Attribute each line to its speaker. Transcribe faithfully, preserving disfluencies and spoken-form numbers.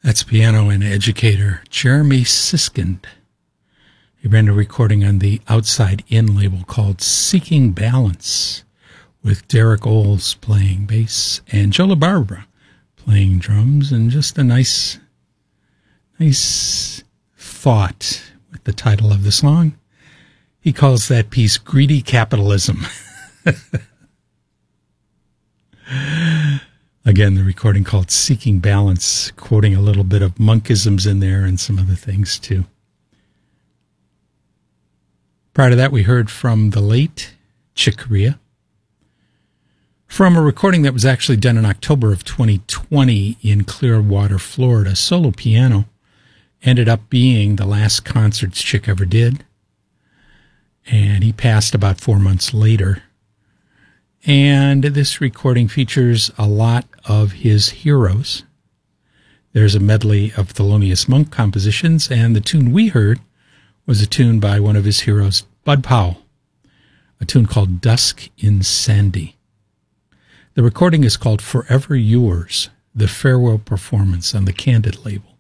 Speaker 1: That's piano and educator Jeremy Siskind. He ran a recording on the Outside In label called Seeking Balance, with Derek Oles playing bass and Joe LaBarbera playing drums, and just a nice, nice thought with the title of the song. He calls that piece Greedy Capitalism. Again, the recording called Seeking Balance, quoting a little bit of monkisms in there and some other things too. Prior to that, we heard from the late Chick Corea, from a recording that was actually done in October of twenty twenty in Clearwater, Florida. Solo piano ended up being the last concerts Chick ever did, and he passed about four months later. And this recording features a lot of his heroes. There's a medley of Thelonious Monk compositions, and the tune we heard was a tune by one of his heroes, Bud Powell, a tune called Dusk in Sandy. The recording is called Forever Yours, the farewell performance on the Candid label.